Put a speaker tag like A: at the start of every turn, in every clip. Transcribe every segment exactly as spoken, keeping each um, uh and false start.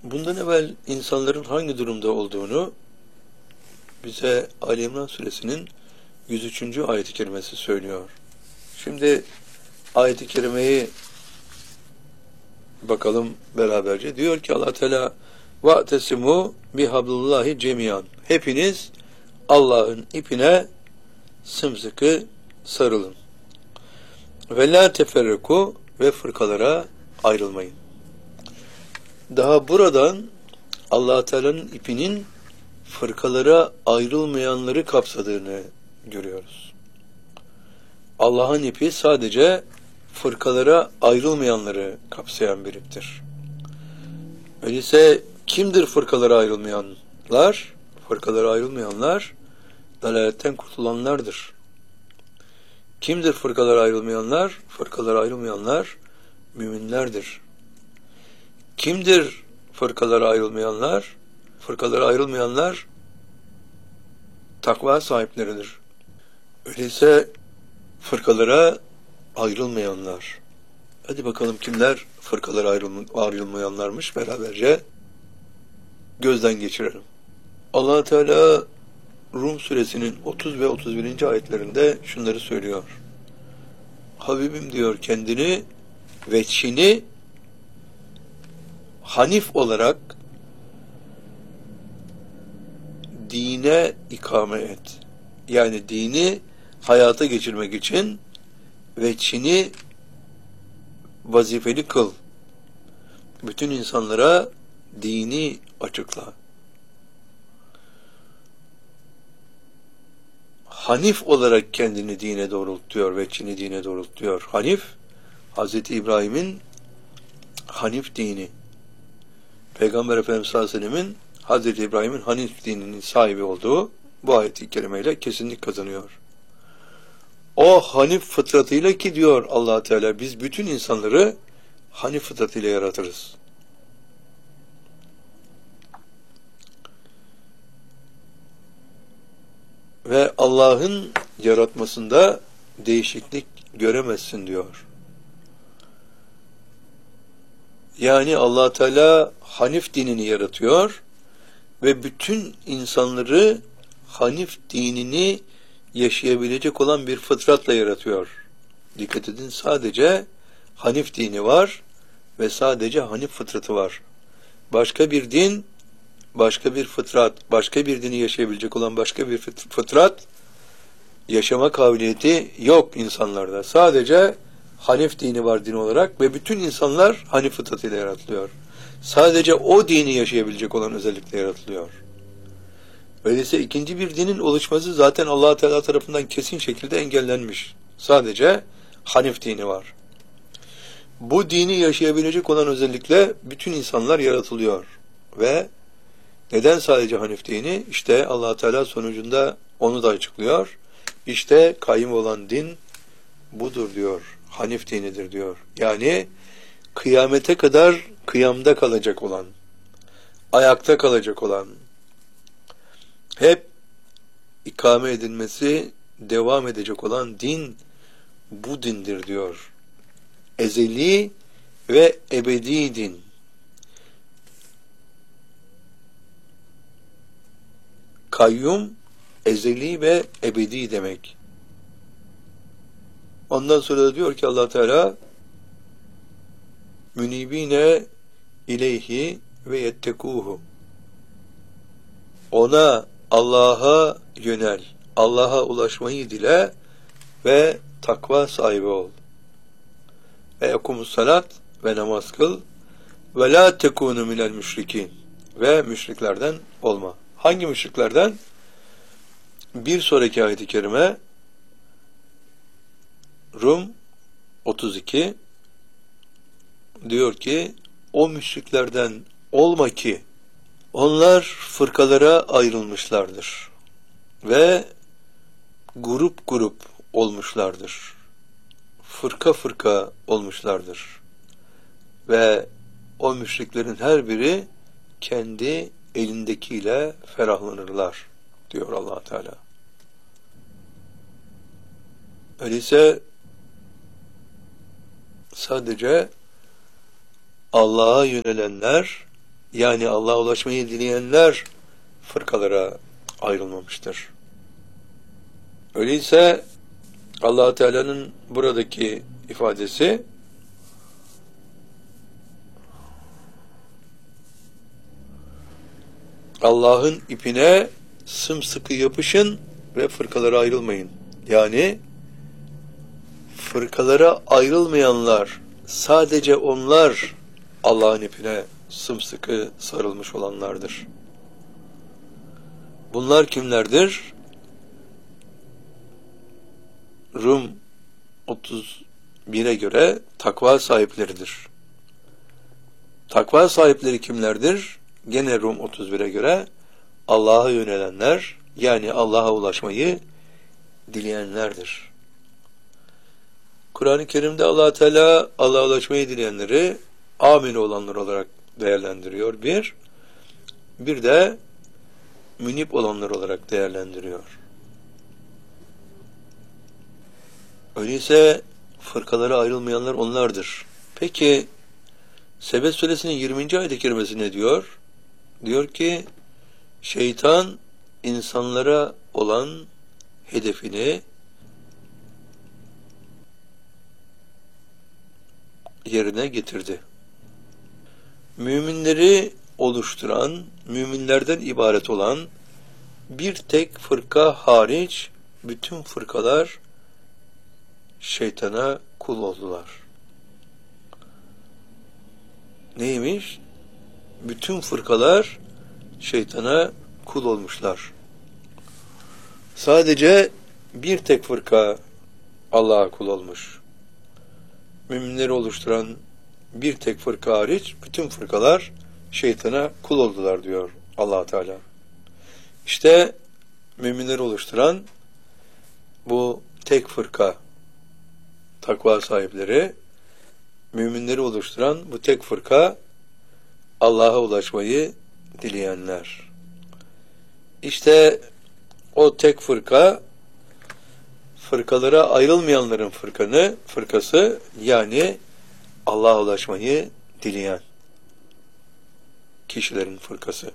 A: Bundan evvel insanların hangi durumda olduğunu bize Ali İmran Suresinin yüz üçüncü ayet-i kerimesi söylüyor. Şimdi ayet-i kerimeyi bakalım beraberce. Diyor ki Allah Teala وَاَتَسِمُوا بِحَبْلُ cemiyan. Hepiniz Allah'ın ipine sımsıkı sarılın. Ve la teferruku, ve fırkalara ayrılmayın. Daha buradan Allah Teala'nın ipinin fırkalara ayrılmayanları kapsadığını görüyoruz. Allah'ın ipi sadece fırkalara ayrılmayanları kapsayan bir iptir. Öyleyse kimdir fırkalara ayrılmayanlar? Fırkalara ayrılmayanlar dalaletten kurtulanlardır. Kimdir fırkalara ayrılmayanlar? Fırkalara ayrılmayanlar müminlerdir. Kimdir fırkalara ayrılmayanlar? Fırkalara ayrılmayanlar takva sahipleridir. Öyleyse fırkalara ayrılmayanlar. Hadi bakalım kimler fırkalara ayrılmayanlarmış, beraberce gözden geçirelim. Allah Teala Rum suresinin otuz ve otuz birinci ayetlerinde şunları söylüyor. Habibim diyor, kendini ve Çin'i hanif olarak dine ikame et. Yani dini hayata geçirmek için ve Çin'i vazifeli kıl. Bütün insanlara dini açıkla. Hanif olarak kendini dine doğrultuyor ve Çin'i dine doğrultuyor. Hanif, Hazreti İbrahim'in Hanif dini. Peygamber Efendimiz sallallahu aleyhi ve sellem'in Hazreti İbrahim'in Hanif dininin sahibi olduğu bu ayet-i kerimeyle kesinlik kazanıyor. O Hanif fıtratıyla ki diyor Allah Teala, biz bütün insanları Hanif fıtratıyla yaratırız. Ve Allah'ın yaratmasında değişiklik göremezsin diyor. Yani Allah Teala Hanif dinini yaratıyor ve bütün insanları Hanif dinini yaşayabilecek olan bir fıtratla yaratıyor. Dikkat edin, sadece Hanif dini var ve sadece Hanif fıtratı var. Başka bir din, başka bir fıtrat, başka bir dini yaşayabilecek olan başka bir fıtrat, yaşama kabiliyeti yok insanlarda. Sadece Hanif dini var din olarak ve bütün insanlar Hanif fıtratıyla yaratılıyor. Sadece o dini yaşayabilecek olan özellikle yaratılıyor. Öyleyse ikinci bir dinin oluşması zaten Allah Teala tarafından kesin şekilde engellenmiş. Sadece Hanif dini var. Bu dini yaşayabilecek olan özellikle bütün insanlar yaratılıyor. Ve neden sadece Hanif dini? İşte Allah Teala sonucunda onu da açıklıyor. İşte kayyum olan din budur diyor. Hanif dinidir diyor. Yani kıyamete kadar kıyamda kalacak olan, ayakta kalacak olan, hep ikame edilmesi devam edecek olan din bu dindir diyor. Ezeli ve ebedi din. Kayyum, ezeli ve ebedi demek. Ondan sonra da diyor ki Allah Teala, münibine ileyhi ve yettekuhu. Ona, Allah'a yönel, Allah'a ulaşmayı dile ve takva sahibi ol. Ve yakumus salat, ve namaz kıl, ve la tekunu minel müşrikin, ve müşriklerden olma. Hangi müşriklerden? Bir sonraki ayet-i kerime Rum otuz iki diyor ki, o müşriklerden olma ki onlar fırkalara ayrılmışlardır ve grup grup olmuşlardır. Fırka fırka olmuşlardır. Ve o müşriklerin her biri kendi elindekiyle ferahlanırlar diyor Allah Teala. Öyleyse sadece Allah'a yönelenler yani Allah'a ulaşmayı dileyenler fırkalara ayrılmamıştır. Öyleyse Allah Teala'nın buradaki ifadesi Allah'ın ipine sımsıkı yapışın ve fırkalara ayrılmayın. Yani fırkalara ayrılmayanlar, sadece onlar Allah'ın ipine sımsıkı sarılmış olanlardır. Bunlar kimlerdir? Rum otuz bire göre takva sahipleridir. Takva sahipleri kimlerdir? Gene Rum otuz bire göre Allah'a yönelenler, yani Allah'a ulaşmayı dileyenlerdir. Kur'an-ı Kerim'de Allah Teala Allah'a ulaşmayı dileyenleri amin olanlar olarak değerlendiriyor. Bir, bir de münip olanlar olarak değerlendiriyor. Öyleyse fırkalara ayrılmayanlar onlardır. Peki Sebet suresinin yirminci ayet-i kerimesi ne diyor? Diyor ki şeytan insanlara olan hedefini yerine getirdi. Müminleri oluşturan, müminlerden ibaret olan bir tek fırka hariç bütün fırkalar şeytana kul oldular. Neymiş? Bütün fırkalar şeytana kul olmuşlar. Sadece bir tek fırka Allah'a kul olmuş. Müminleri oluşturan bir tek fırka hariç bütün fırkalar şeytana kul oldular diyor Allah Teala. İşte müminleri oluşturan bu tek fırka takva sahipleri, müminleri oluşturan bu tek fırka Allah'a ulaşmayı dileyenler. İşte o tek fırka fırkalara ayrılmayanların fırkanı, fırkası, yani Allah'a ulaşmayı dileyen kişilerin fırkası.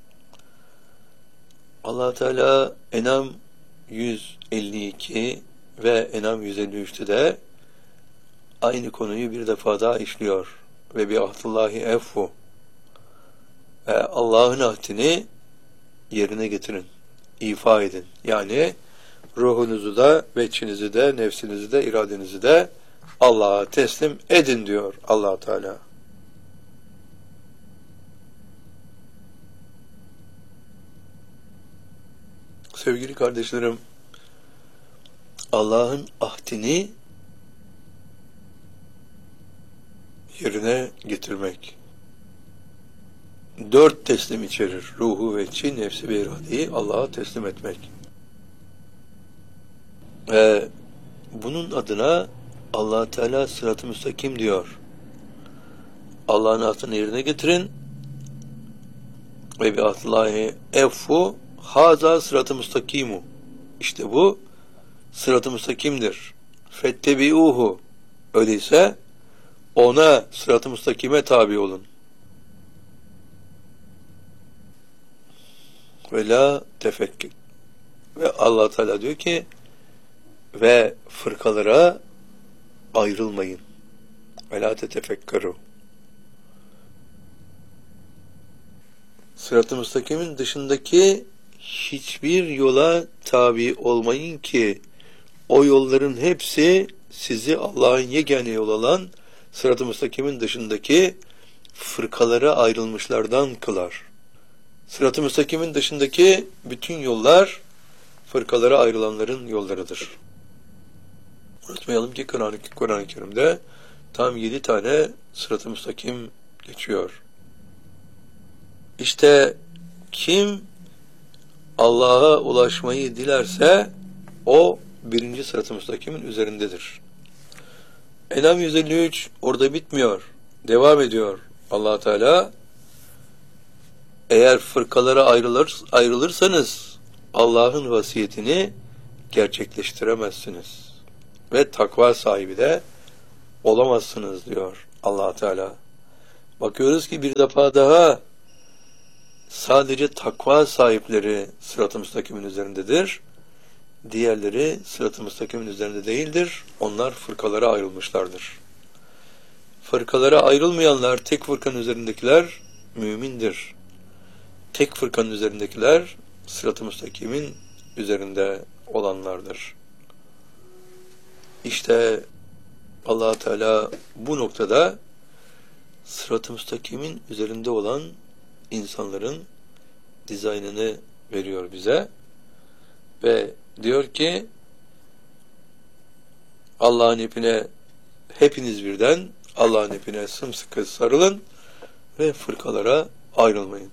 A: Allah Teala En'am yüz elli iki ve En'am yüz elli üçte de aynı konuyu bir defa daha işliyor. Ve bi ahdillahi effu, ve Allah'ın ahdini yerine getirin, ifa edin. Yani ruhunuzu da, veçinizi de, nefsinizi de, iradenizi de Allah'a teslim edin diyor Allah Teala. Sevgili kardeşlerim, Allah'ın ahdini yerine getirmek dört teslim içerir. Ruhu, veçi, nefsi ve iradeyi Allah'a teslim etmek. Ve bunun adına Allah Teala sırat-ı müstakim diyor. Allah'ın ahdini yerine getirin ve bi ahdillahi effu haza sırat-ı müstakimu. İşte bu sırat-ı müstakimdir. Fettebi'uhu. Öyleyse ona, sırat-ı müstakime tabi olun. Ve la tefekkür. Ve Allah Teala diyor ki ve fırkalara ayrılmayın. Ve la tefekkeru. Sırat-ı müstakimin dışındaki hiçbir yola tabi olmayın ki o yolların hepsi sizi Allah'ın yegane yol olan sırat-ı müstakimin dışındaki fırkalara ayrılmışlardan kılar. Sırat-ı müstakimin dışındaki bütün yollar fırkalara ayrılanların yollarıdır. Unutmayalım ki Kur'an-ı Kur'an-ı Kerim'de tam yedi tane sırat-ı müstakim geçiyor. İşte kim Allah'a ulaşmayı dilerse o birinci sırat-ı müstakimin üzerindedir. En'am yüz elli üç orada bitmiyor. Devam ediyor Allah Teala. Eğer fırkalara ayrılır, ayrılırsanız Allah'ın vasiyetini gerçekleştiremezsiniz. Ve takva sahibi de olamazsınız diyor Allah Teala. Bakıyoruz ki bir defa daha sadece takva sahipleri sırat-ı müstakimin üzerindedir. Diğerleri sırat-ı müstakimin üzerinde değildir. Onlar fırkalara ayrılmışlardır. Fırkalara ayrılmayanlar, tek fırkanın üzerindekiler mümindir. Tek fırkanın üzerindekiler sırat-ı müstakimin üzerinde olanlardır. İşte Allah Teala bu noktada sırat-ı müstakimin üzerinde olan insanların dizaynını veriyor bize ve diyor ki Allah'ın ipine hepiniz birden Allah'ın ipine sımsıkı sarılın ve fırkalara ayrılmayın.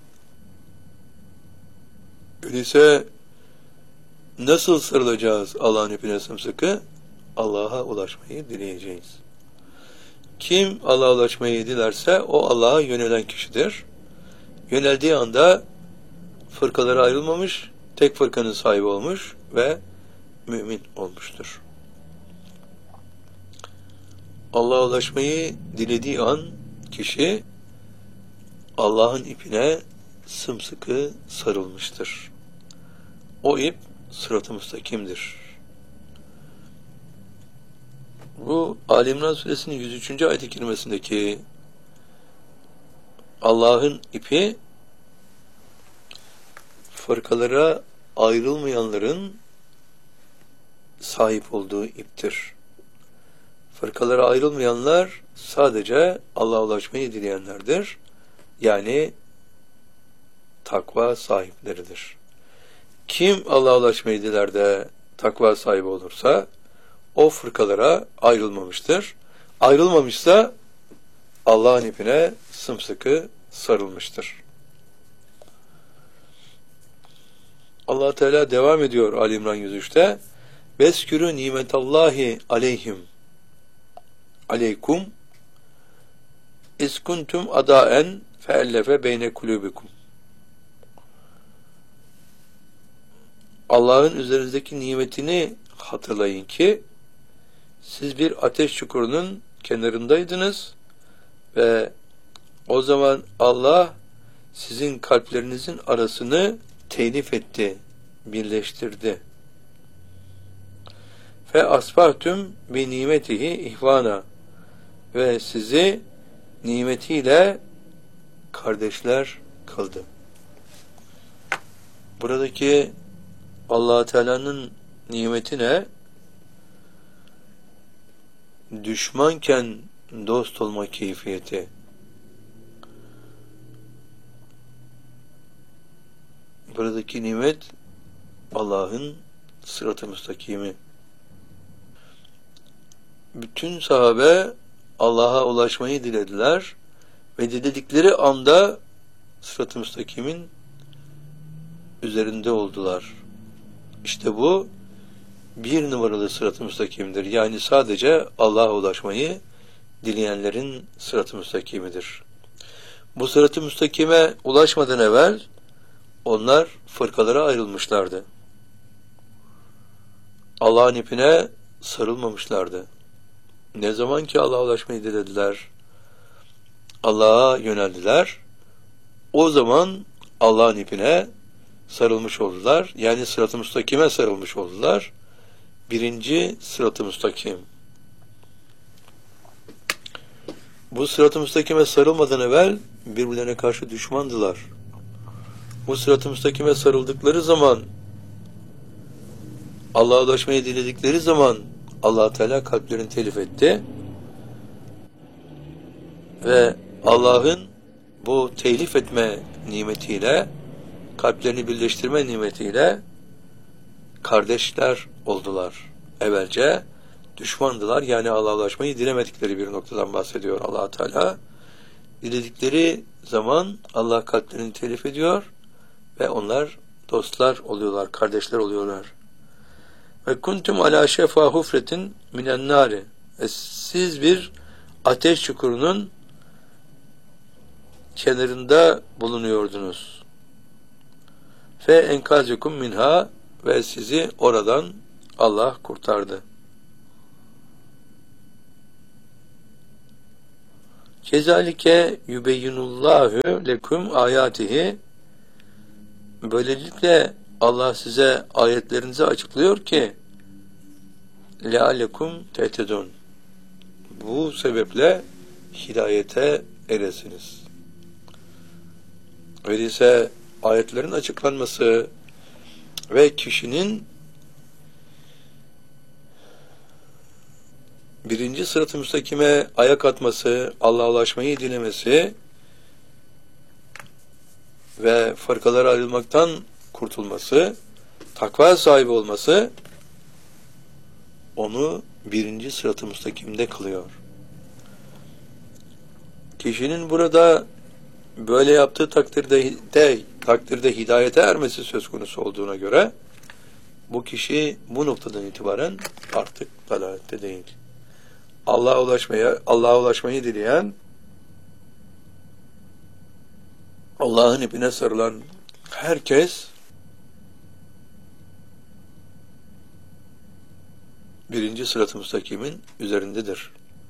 A: Öyleyse nasıl sarılacağız Allah'ın ipine sımsıkı? Allah'a ulaşmayı dileyeceğiz. Kim Allah'a ulaşmayı dilerse o Allah'a yönelen kişidir. Yöneldiği anda fırkalara ayrılmamış, tek fırkanın sahibi olmuş ve mümin olmuştur. Allah'a ulaşmayı dilediği an kişi Allah'ın ipine sımsıkı sarılmıştır. O ip sırat-ı müstakimdir. Bu Ali İmran Suresinin yüz üçüncü ayet-i kerimesindeki Allah'ın ipi fırkalara ayrılmayanların sahip olduğu iptir. Fırkalara ayrılmayanlar sadece Allah'a ulaşmayı dileyenlerdir. Yani takva sahipleridir. Kim Allah'a ulaşmayı diler de takva sahibi olursa o fırkalara ayrılmamıştır. Ayrılmamışsa Allah'ın ipine sımsıkı sarılmıştır. Allah Teala devam ediyor Ali İmran yüz üçte. Veskürü nimetallahi aleyhim aleykum iskuntum adaen feellefe beyne kulubikum. Allah'ın üzerinizdeki nimetini hatırlayın ki siz bir ateş çukurunun kenarındaydınız ve o zaman Allah sizin kalplerinizin arasını telif etti, birleştirdi. Fe asbahtüm bi nimetihi ihvana ve sizi nimetiyle kardeşler kıldı. Buradaki Allah Teala'nın nimeti ne? Düşmanken dost olma keyfiyeti. Buradaki nimet Allah'ın sırat-ı müstakimi. Bütün sahabe Allah'a ulaşmayı dilediler ve diledikleri anda sırat-ı müstakimin üzerinde oldular. İşte bu bir numaralı sırat-ı müstakimdir. Yani sadece Allah'a ulaşmayı dileyenlerin sırat-ı müstakimidir. Bu sırat-ı müstakime ulaşmadan evvel onlar fırkalara ayrılmışlardı. Allah'ın ipine sarılmamışlardı. Ne zaman ki Allah'a ulaşmayı dilediler, Allah'a yöneldiler, o zaman Allah'ın ipine sarılmış oldular. Yani sırat-ı müstakime sarılmış oldular. Birinci sırat-ı müstakim. Bu sırat-ı müstakime sarılmadan evvel birbirlerine karşı düşmandılar. Bu sırat-ı müstakime sarıldıkları zaman, Allah'a ulaşmayı diledikleri zaman Allah Teala kalplerini telif etti ve Allah'ın bu telif etme nimetiyle, kalplerini birleştirme nimetiyle kardeşler oldular. Evvelce düşmandılar, yani Allah'a ulaşmayı dilemedikleri bir noktadan bahsediyor Allah Teala. Diledikleri zaman Allah kalplerini telif ediyor ve onlar dostlar oluyorlar, kardeşler oluyorlar. Ve kuntum ala şefa hufretin minen nari. Siz bir ateş çukurunun kenarında bulunuyordunuz. Fe enkazukum minha ve sizi oradan Allah kurtardı. Kezalike yubeyyinullahu lekum ayatihi Böylelikle Allah size ayetlerinizi açıklıyor ki لَعَلَكُمْ تَهْتَدُونَ, bu sebeple hidayete eresiniz. Öyleyse ayetlerin açıklanması ve kişinin birinci sırat-ı müstakime ayak atması, Allah'a ulaşmayı dilemesi ve fırkalara ayrılmaktan kurtulması, takva sahibi olması onu birinci sırat-ı müstakimde kılıyor. Kişinin burada böyle yaptığı takdirde, de, takdirde hidayete ermesi söz konusu olduğuna göre bu kişi bu noktadan itibaren artık dalalette değil. Allah'a ulaşmaya, Allah'a ulaşmayı dileyen, Allah'ın ipine sarılan herkes birinci sırat-ı müstakimin üzerindedir.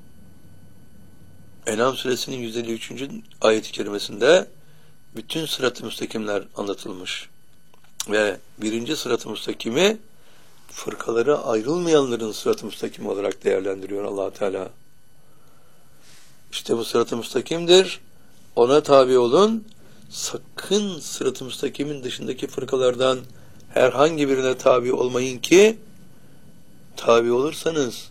A: En'am suresinin yüz elli üçüncü ayet-i kerimesinde bütün sırat-ı müstakimler anlatılmış. Ve birinci sırat-ı müstakimi fırkalara ayrılmayanların sırat-ı müstakimi olarak değerlendiriyor Allah Teala. İşte bu sırat-ı müstakimdir. Ona tabi olun. Sakın sırat-ı müstakimin dışındaki fırkalardan herhangi birine tabi olmayın ki tabi olursanız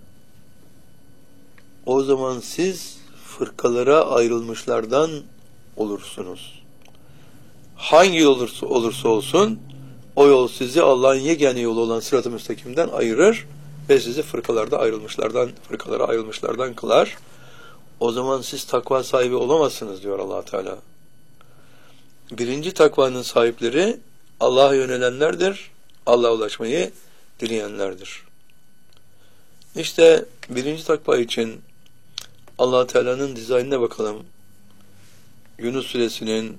A: o zaman siz fırkalara ayrılmışlardan olursunuz. Hangi yol olursa, olursa olsun o yol sizi Allah'ın yegane yolu olan sırat-ı müstakimden ayırır ve sizi fırkalarda ayrılmışlardan, fırkalara ayrılmışlardan kılar. O zaman siz takva sahibi olamazsınız diyor Allah Teala. Birinci takvanın sahipleri Allah'a yönelenlerdir. Allah'a ulaşmayı dileyenlerdir. İşte birinci takva için Allah Teala'nın dizaynına bakalım. Yunus suresinin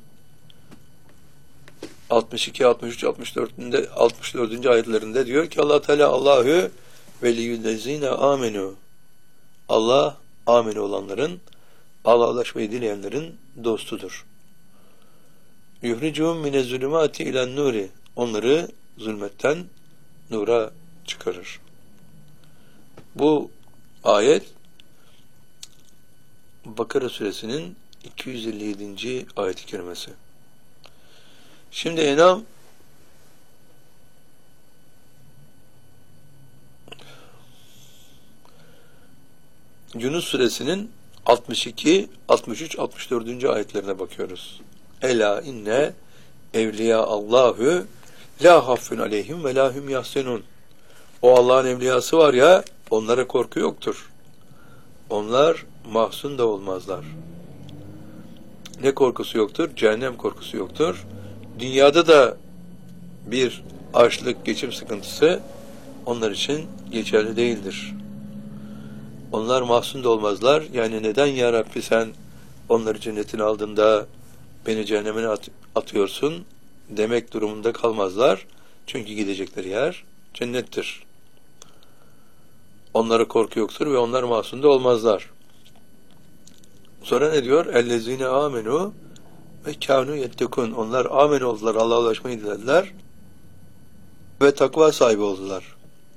A: altmış iki, altmış üç, altmış dört. altmış dördüncü ayetlerinde diyor ki Allah Teala Allahu veliyyüllezine amenu. Allah amin olanların, Allah'a ulaşmayı dileyenlerin dostudur. Yuhricuhum mine zulümati ilen nuri. Onları zulmetten nura çıkarır. Bu ayet Bakara suresinin iki yüz elli yedinci ayet-i kerimesi. Şimdi En'am Yunus suresinin altmış iki, altmış üç, altmış dördüncü ayetlerine bakıyoruz. Ela inne evliya Allahu la haffun aleyhim ve la hum yahsenun. O Allah'ın evliyası var ya, onlara korku yoktur. Onlar mahzun da olmazlar. Ne korkusu yoktur? Cehennem korkusu yoktur. Dünyada da bir açlık, geçim sıkıntısı onlar için geçerli değildir. Onlar mahzun da olmazlar. Yani neden ya Rabbi sen onları cennetine aldığında beni cehennemine at- atıyorsun demek durumunda kalmazlar. Çünkü gidecekleri yer cennettir. Onlara korku yoktur ve onlar mahzun da olmazlar. Sonra ne diyor? Ellezine amenu ve kânu yettekûn. Onlar amen oldular, Allah'a ulaşmayı dilediler ve takva sahibi oldular.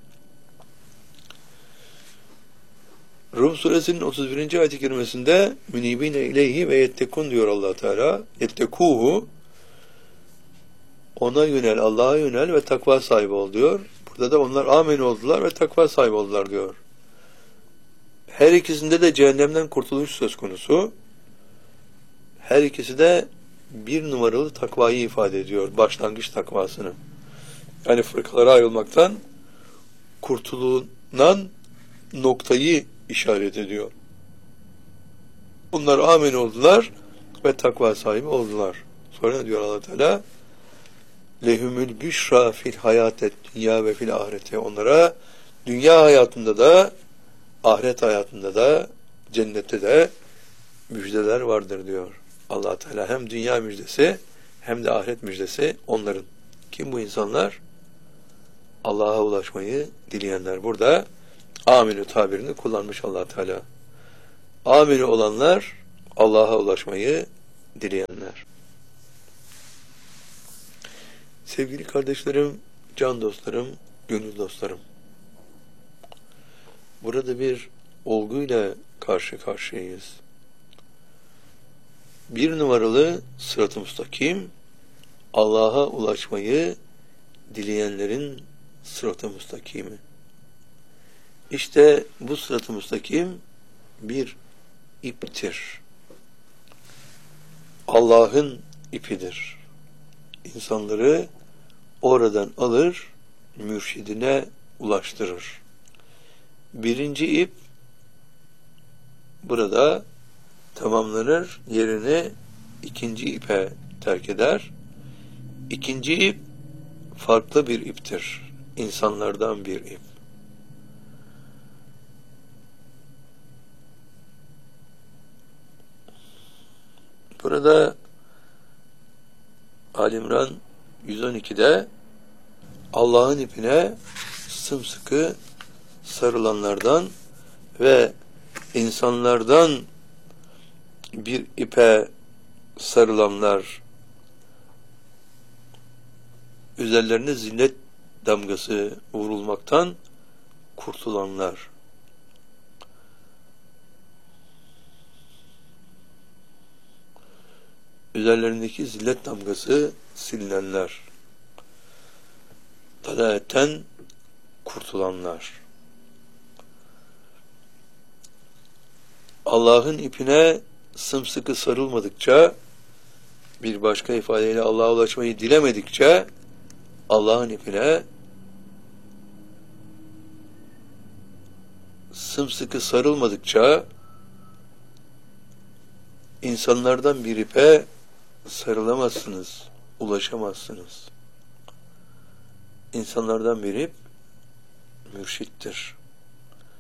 A: Rum suresinin otuz birinci ayet-i kerimesinde münibine ileyhi ve yettekûn diyor Allah Teala. Yettekûhu, ona yönel, Allah'a yönel ve takva sahibi ol diyor. Burada da onlar amen oldular ve takva sahibi oldular diyor. Her ikisinde de cehennemden kurtuluş söz konusu. Her ikisi de bir numaralı takvayı ifade ediyor. Başlangıç takvasını. Yani fırkalara ayrılmaktan kurtulunan noktayı işaret ediyor. Bunlar amin oldular ve takva sahibi oldular. Sonra ne diyor Allah Teala? Lehumül büşra fil hayatet dünya ve fil ahirete. Onlara dünya hayatında da ahiret hayatında da cennette de müjdeler vardır diyor Allah Teala. Hem dünya müjdesi hem de ahiret müjdesi onların. Kim bu insanlar? Allah'a ulaşmayı dileyenler. Burada aminu tabirini kullanmış Allah Teala. Aminu olanlar Allah'a ulaşmayı dileyenler. Sevgili kardeşlerim, can dostlarım, gönül dostlarım. Burada bir olguyla karşı karşıyayız. Bir numaralı sırat-ı müstakim, Allah'a ulaşmayı dileyenlerin sırat-ı müstakimi. İşte bu sırat-ı müstakim bir iptir. Allah'ın ipidir. İnsanları oradan alır, mürşidine ulaştırır. Birinci ip burada tamamlanır, yerini ikinci ipe terk eder. İkinci ip farklı bir iptir. İnsanlardan bir ip. Burada Ali İmran yüz on ikide Allah'ın ipine sımsıkı sarılanlardan ve insanlardan bir ipe sarılanlar, üzerlerine zillet damgası vurulmaktan kurtulanlar, üzerlerindeki zillet damgası silinenler, dalaletten kurtulanlar. Allah'ın ipine sımsıkı sarılmadıkça, bir başka ifadeyle Allah'a ulaşmayı dilemedikçe, Allah'ın ipine sımsıkı sarılmadıkça, insanlardan bir ipe sarılamazsınız, ulaşamazsınız. İnsanlardan bir ip mürşittir.